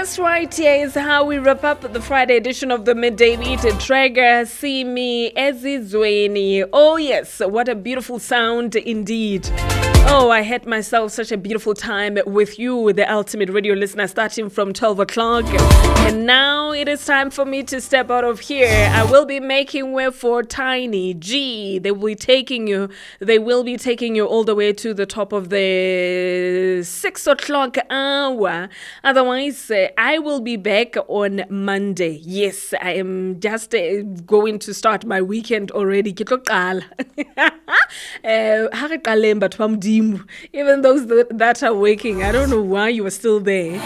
Just right, here is how we wrap up the Friday edition of the Midday Beat. Trigger, see me, Ezizweni. Oh yes, what a beautiful sound indeed. Oh, I had myself such a beautiful time with you, the ultimate radio listener, starting from 12 o'clock. And now it is time for me to step out of here. I will be making way for Tiny G. They will be taking you all the way to the top of the 6 o'clock hour. Otherwise, I will be back on Monday. Yes, I am just going to start my weekend already. Even those that are waking, I don't know why you are still there.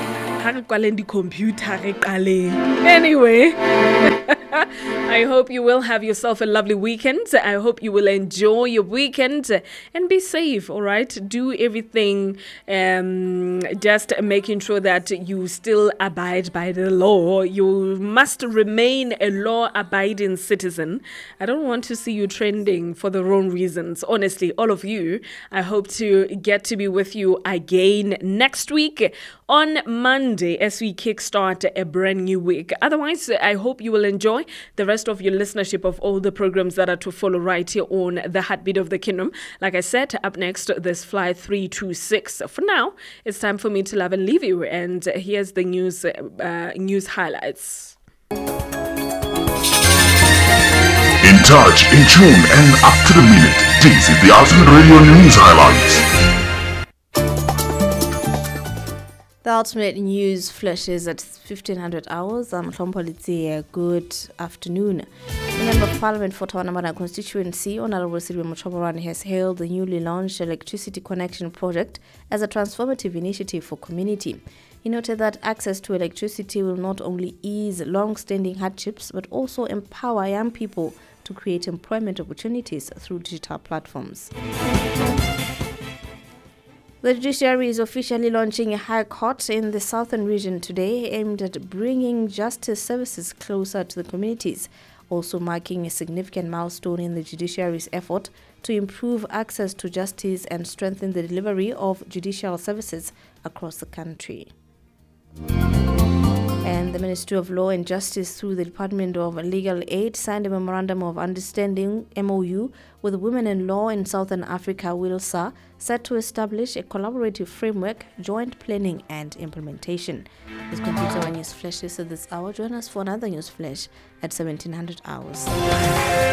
Anyway, I hope you will have yourself a lovely weekend. I hope you will enjoy your weekend and be safe, all right? Do everything, just making sure that you still abide by the law. You must remain a law-abiding citizen. I don't want to see you trending for the wrong reasons. Honestly, all of you, I hope to get to be with you again next week on Monday as we kickstart a brand new week. Otherwise, I hope you will enjoy the rest of your listenership of all the programs that are to follow right here on the Heartbeat of the Kingdom. Like I said, up next, there's Fly 326. For now, it's time for me to love and leave you. And here's the news highlights. In touch, in tune, and up to the minute. This is the Ultimate Radio News Highlights. The Ultimate News flashes at 1500 hours. I'm Hlompolitsi. Good afternoon. The Member of Parliament for Tawanamana constituency, Honorable Siriwe Muchomoran, has hailed the newly launched Electricity Connection project as a transformative initiative for community. He noted that access to electricity will not only ease long-standing hardships, but also empower young people to create employment opportunities through digital platforms. The judiciary is officially launching a high court in the southern region today, aimed at bringing justice services closer to the communities, also marking a significant milestone in the judiciary's effort to improve access to justice and strengthen the delivery of judicial services across the country. And the Ministry of Law and Justice, through the Department of Legal Aid, signed a Memorandum of Understanding MOU with Women in Law in Southern Africa, WILSA, set to establish a collaborative framework, joint planning and implementation. This concludes our news flash at this hour. Join us for another news flash at 1700 hours.